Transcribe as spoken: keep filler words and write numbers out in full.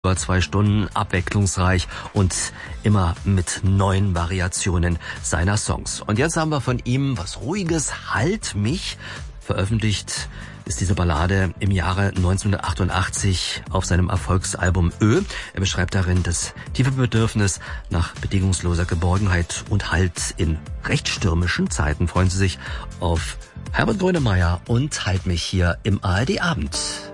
Über zwei Stunden, abwechslungsreich und immer mit neuen Variationen seiner Songs. Und jetzt haben wir von ihm was Ruhiges, Halt mich. Veröffentlicht ist diese Ballade im Jahre neunzehnhundertachtundachtzig auf seinem Erfolgsalbum Ö. Er beschreibt darin das tiefe Bedürfnis nach bedingungsloser Geborgenheit und Halt in recht stürmischen Zeiten. Freuen Sie sich auf Herbert Grönemeyer und Halt mich hier im A R D Abend.